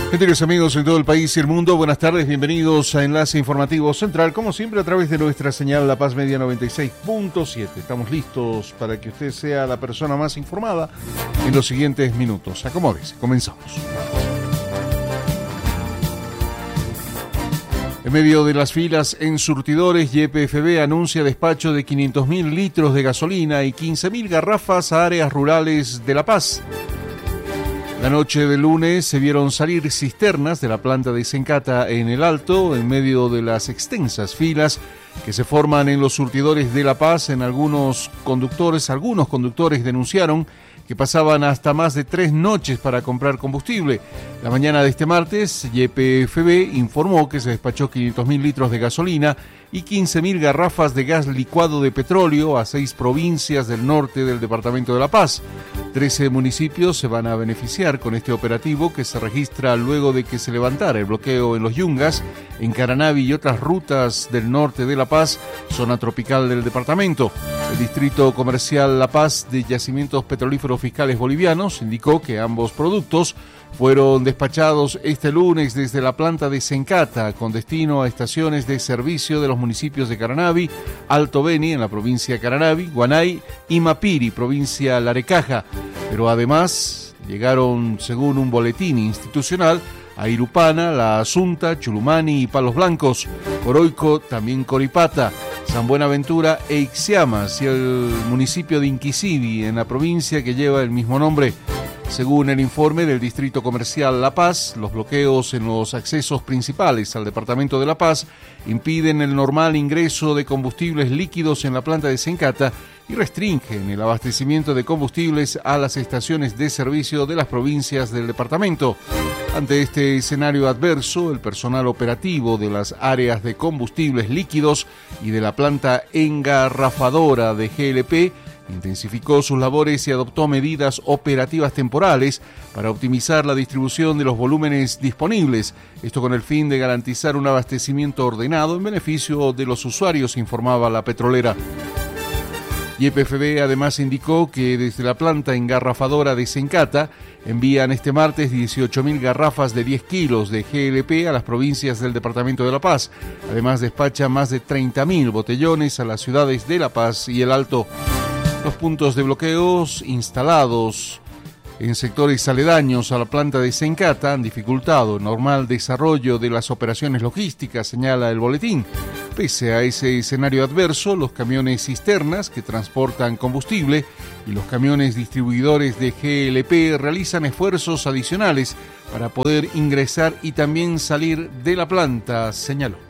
Queridos amigos en todo el país y el mundo, buenas tardes, bienvenidos a Enlace Informativo Central, como siempre a través de nuestra señal La Paz Media 96.7. Estamos listos para que usted sea la persona más informada en los siguientes minutos. Acomódese, comenzamos. En medio de las filas en surtidores, YPFB anuncia despacho de 500.000 litros de gasolina y 15.000 garrafas a áreas rurales de La Paz. La noche del lunes se vieron salir cisternas de la planta de Sencata en el Alto, en medio de las extensas filas que se forman en los surtidores de La Paz. Algunos conductores denunciaron que pasaban hasta más de 3 noches para comprar combustible. La mañana de este martes, YPFB informó que se despachó 500.000 litros de gasolina y 15.000 garrafas de gas licuado de petróleo a 6 provincias del norte del departamento de La Paz. 13 municipios se van a beneficiar con este operativo que se registra luego de que se levantara el bloqueo en Los Yungas, en Caranavi y otras rutas del norte de La Paz, zona tropical del departamento. El Distrito Comercial La Paz de Yacimientos Petrolíferos Fiscales Bolivianos indicó que ambos productos fueron despachados este lunes desde la planta de Sencata con destino a estaciones de servicio de los municipios de Caranavi, Alto Beni en la provincia de Caranavi, Guanay y Mapiri, provincia de Larecaja. Pero además llegaron, según un boletín institucional, a Irupana, La Asunta, Chulumani y Palos Blancos, Coroico, también Coripata, San Buenaventura e Ixiamas y el municipio de Inquisibi en la provincia que lleva el mismo nombre. Según el informe del Distrito Comercial La Paz, los bloqueos en los accesos principales al departamento de La Paz impiden el normal ingreso de combustibles líquidos en la planta de Sencata y restringen el abastecimiento de combustibles a las estaciones de servicio de las provincias del departamento. Ante este escenario adverso, el personal operativo de las áreas de combustibles líquidos y de la planta engarrafadora de GLP intensificó sus labores y adoptó medidas operativas temporales para optimizar la distribución de los volúmenes disponibles, esto con el fin de garantizar un abastecimiento ordenado en beneficio de los usuarios, informaba la petrolera. YPFB además indicó que desde la planta engarrafadora de Sencata envían este martes 18.000 garrafas de 10 kilos de GLP a las provincias del departamento de La Paz. Además despacha más de 30.000 botellones a las ciudades de La Paz y El Alto. Los puntos de bloqueos instalados en sectores aledaños a la planta de Sencata han dificultado el normal desarrollo de las operaciones logísticas, señala el boletín. Pese a ese escenario adverso, los camiones cisternas que transportan combustible y los camiones distribuidores de GLP realizan esfuerzos adicionales para poder ingresar y también salir de la planta, señaló.